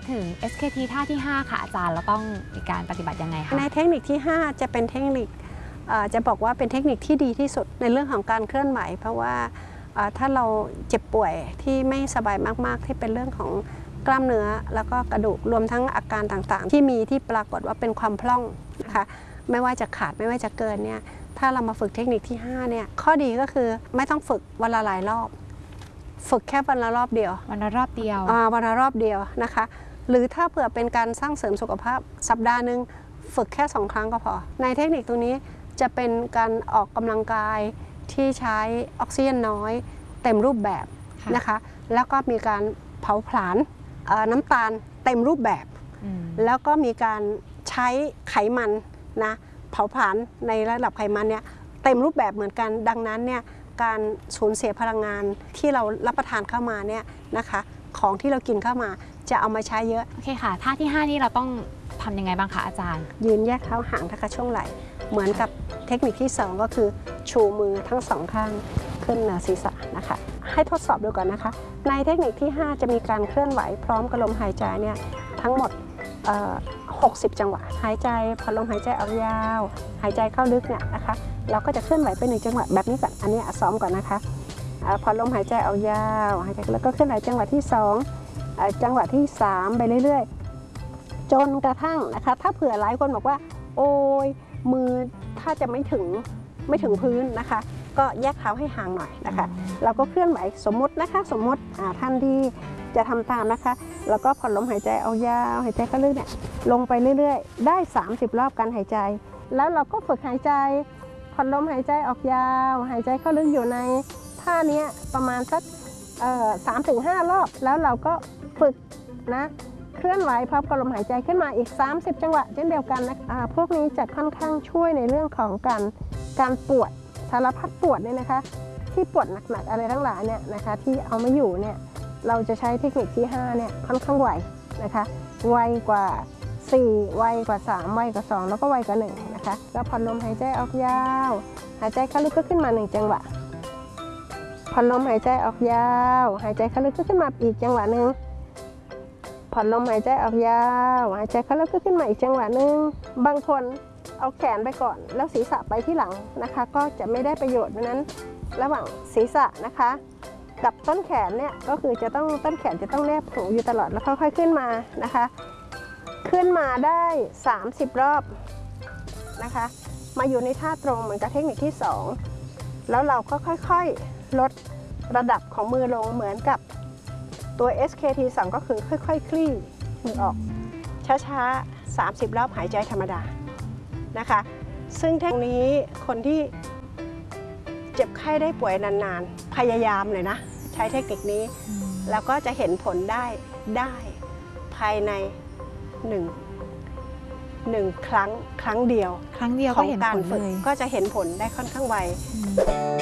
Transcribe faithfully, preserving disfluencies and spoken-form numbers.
ถึง เอส เค ที ท่าที่ห้าค่ะอาจารย์เราต้องมีการปฏิบัติยังไงคะในเทคนิคที่ห้าจะเป็นเทคนิคจะบอกว่าเป็นเทคนิคที่ดีที่สุดในเรื่องของการเคลื่อนไหวเพราะว่าถ้าเราเจ็บป่วยที่ไม่สบายมากๆที่เป็นเรื่องของกล้ามเนื้อแล้วก็กระดูกรวมทั้งอาการต่างๆที่มีที่ปรากฏว่าเป็นความพร่องนะคะไม่ว่าจะขาดไม่ว่าจะเกินเนี่ยถ้าเรามาฝึกเทคนิคที่ห้าเนี่ยข้อดีก็คือไม่ต้องฝึกวันละหลายรอบฝึกแค่วันละรอบเดียววันละรอบเดียววันละรอบเดียวนะคะหรือถ้าเผื่อเป็นการสร้างเสริมสุขภาพสัปดาห์หนึ่งฝึกแค่สองครั้งก็พอในเทคนิคตรงนี้จะเป็นการออกกำลังกายที่ใช้ออกซิเจนน้อยเต็มรูปแบบนะคะแล้วก็มีการเผาผลาญน้ำตาลเต็มรูปแบบแล้วก็มีการใช้ไขมันนะเผาผลาญในระดับไขมันเนี่ยเต็มรูปแบบเหมือนกันดังนั้นเนี่ยการสูญเสียพลังงานที่เรารับประทานเข้ามาเนี่ยนะคะของที่เรากินเข้ามาจะเอามาใช้เยอะโอเคค่ะท่าที่ห้านี่เราต้องทำยังไงบ้างคะอาจารย์ยืนแยกเท้าห่างนะคะช่วงไหล่เหมือนกับเทคนิคที่สองก็คือชูมือทั้งสองข้างขึ้นเหนือศีรษะนะคะให้ทดสอบดูก่อนนะคะในเทคนิคที่ห้าจะมีการเคลื่อนไหวพร้อมกับลมหายใจเนี่ยทั้งหมดหกสิบจังหวะหายใจพอลมหายใจออกยาวหายใจเข้าลึกเนี่ยนะคะเราก็จะเคลื่อนไหวไปหนึ่งจังหวะแบบนี้ก่อนอันนี้ซ้อมก่อนนะคะพอลมหายใจออกยาวหายใจแล้วก็เคลื่อนไหวจังหวะที่สองจังหวะที่สามไปเรื่อยๆจนกระทั่งนะคะถ้าเผื่อหลายคนบอกว่าโอ้ยมือถ้าจะไม่ถึงไม่ถึงพื้นนะคะก็แยกเท้าให้ห่างหน่อยนะคะเราก็เคลื่อนไหวสมมตินะคะสมมติท่านที่จะทำตามนะคะแล้วก็ผ่อนลมหายใจเอายาวหายใจเข้าลึกเนี่ยลงไปเรื่อยๆได้สามสิบรอบการหายใจแล้วเราก็ฝึกหายใจผ่อนลมหายใจออกยาวหายใจเข้าลึกอยู่ในท่านี้ประมาณสักสามถึงห้ารอบแล้วเราก็ฝึกนะเคลื่อนไหวพร้อมกับลมหายใจขึ้นมาอีกสามสิบจังหวะเช่นเดียวกันนะพวกนี้จะค่อนข้างช่วยในเรื่องของการการปวดสารพัดปวดเนี่ยนะคะที่ปวดหนักๆอะไรทั้งหลายเนี่ยนะคะที่เอาไม่อยู่เนี่ยเราจะใช้เทคนิคที่ห้าเนี่ยค่อนข้างไวนะคะไวกว่าสี่ไวกว่าสามไวกว่าสองแล้วก็ไวกว่าหนึ่งนะคะแล้วผ่อนลมหายใจออกยาวหายใจเข้าลึกก็ขึ้นมาหนึ่งจังหวะผ่อนลมหายใจออกยาวหายใจเข้าลึกก็ขึ้นมาอีกจังหวะหนึ่งผ่อนลมหายใจออกยาวหายใจเข้าลึกก็ขึ้นมาอีกจังหวะหนึ่งบางคนเอาแขนไปก่อนแล้วศีรษะไปที่หลังนะคะก็จะไม่ได้ประโยชน์เพราะนั้นระหว่างศีรษะนะคะกับต้นแขนเนี่ยก็คือจะต้องต้นแขนจะต้องแนบหูอยู่ตลอดแล้วค่อยๆขึ้นมานะคะขึ้นมาได้สามสิบรอบนะคะมาอยู่ในท่าตรงเหมือนกับเทคนิคที่สองแล้วเราก็ค่อยๆลดระดับของมือลงเหมือนกับตัว เอส เค ที สอง ก็คือค่อยๆ ค, คลี่มือออกช้าๆสามสิบรอบหายใจธรรมดานะคะซึ่งเทคนิคนี้คนที่เจ็บไข้ได้ป่วยนานๆพยายามเลยนะใช้เทคนิคนี้แล้วก็จะเห็นผลได้ได้ภายในหนึ่งหนึ่งครั้งครั้งเดียวครั้งเดียวของการฝึกก็จะเห็นผลได้ค่อนข้างไว